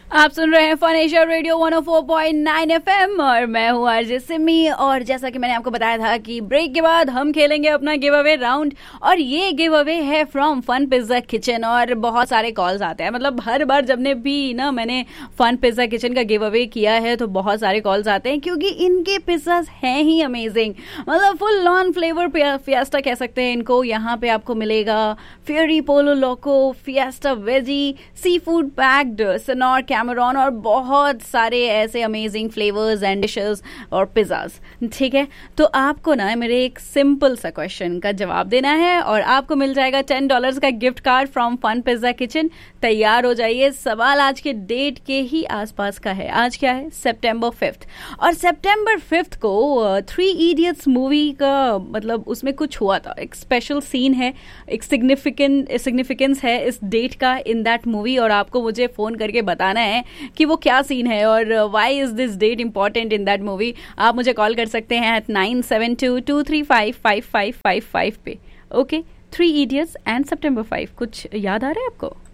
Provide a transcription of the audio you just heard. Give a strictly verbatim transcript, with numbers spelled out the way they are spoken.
आप सुन रहे हैं fun Asia radio one O four point nine FM और मैं हूँ आरजे सिमी। और जैसा कि मैंने आपको बताया था कि ब्रेक के बाद हम खेलेंगे अपना गिव अवे राउंड, और ये गिव अवे है फ्रॉम फन पिज्जा किचन। और बहुत सारे कॉल्स आते हैं, मतलब हर बार जब ने भी ना मैंने फन पिज्जा किचन का गिव अवे किया है तो बहुत सारे कॉल्स आते हैं, क्योंकि इनके पिज्जाज हैं ही अमेजिंग। मतलब फुल ऑन फ्लेवर फिएस्टा कह सकते हैं इनको। यहाँ पे आपको मिलेगा फ्यूरी पोलो लोको, fiesta veggie, sea food packed, सनोर कैमरॉन और बहुत सारे ऐसे अमेजिंग फ्लेवर्स एंड डिशेस और पिज्जाज। ठीक है, तो आपको ना मेरे एक सिंपल सा क्वेश्चन का जवाब देना है और आपको मिल जाएगा टेन डॉलर्स का gift card from fun pizza kitchen. तैयार हो जाइए। सवाल आज के डेट के ही आसपास का है। आज क्या है? सितंबर फिफ्थ। और सितंबर फिफ्थ को थ्री इडियट्स मूवी का मतलब उसमें कुछ हुआ था, एक स्पेशल सीन है, एक सिग्निफिकेंट सिग्निफिकेंस है इस डेट का इन दैट मूवी। और आपको मुझे फोन करके बताना है कि वो क्या सीन है और why is this date important in that movie. आप मुझे कॉल कर सकते हैं eight nine seven to to three five five five five five पे। Okay, three idiots and September five, कुछ याद आ रहा है आपको?